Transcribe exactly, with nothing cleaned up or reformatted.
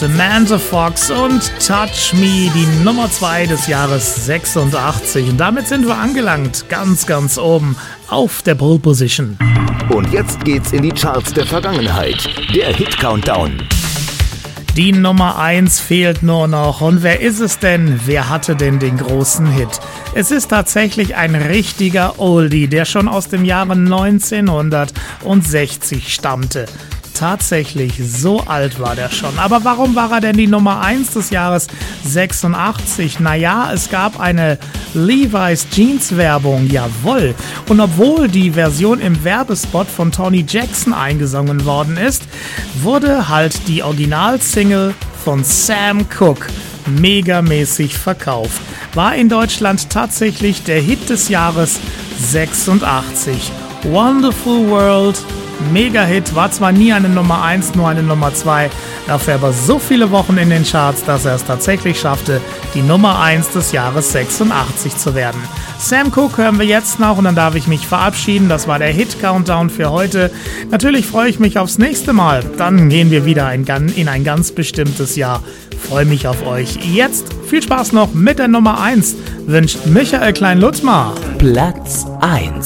Samantha Fox und Touch Me, die Nummer zwei des Jahres sechsundachtzig. Und damit sind wir angelangt, ganz, ganz oben auf der Pole Position. Und jetzt geht's in die Charts der Vergangenheit, der Hit-Countdown. Die Nummer eins fehlt nur noch. Und wer ist es denn? Wer hatte denn den großen Hit? Es ist tatsächlich ein richtiger Oldie, der schon aus dem Jahre neunzehnhundertsechzig stammte. Tatsächlich, so alt war der schon. Aber warum war er denn die Nummer eins des Jahres sechsundachtzig? Naja, es gab eine Levi's Jeans Werbung, jawohl. Und obwohl die Version im Werbespot von Tony Jackson eingesungen worden ist, wurde halt die Originalsingle von Sam Cooke megamäßig verkauft. War in Deutschland tatsächlich der Hit des Jahres sechsundachtzig. Wonderful World, Mega-Hit, war zwar nie eine Nummer eins, nur eine Nummer zwei, dafür aber so viele Wochen in den Charts, dass er es tatsächlich schaffte, die Nummer eins des Jahres sechsundachtzig zu werden. Sam Cooke hören wir jetzt noch und dann darf ich mich verabschieden. Das war der Hit-Countdown für heute. Natürlich freue ich mich aufs nächste Mal. Dann gehen wir wieder in ein ganz bestimmtes Jahr. Freue mich auf euch. Jetzt viel Spaß noch mit der Nummer eins. Wünscht Michael Klein-Lutzmar. Platz eins.